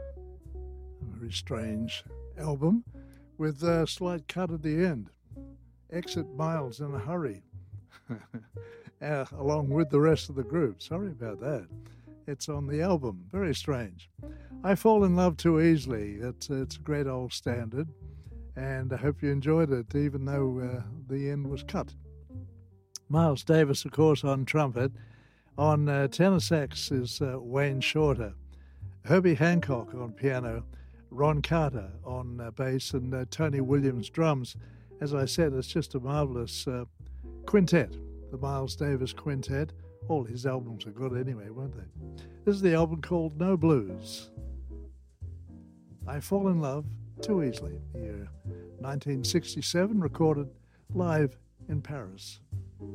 A very strange album with a slight cut at the end. Exit Miles in a hurry, along with the rest of the group. Sorry about that. It's on the album. Very strange. I Fall in Love Too Easily. It's a great old standard, and I hope you enjoyed it, even though the end was cut. Miles Davis, of course, on trumpet. On tenor sax is Wayne Shorter. Herbie Hancock on piano. Ron Carter on bass, and Tony Williams drums. As I said, it's just a marvellous quintet, the Miles Davis Quintet. All his albums are good anyway, weren't they? This is the album called No Blues. I Fall in Love Too Easily, year 1967, recorded live in Paris.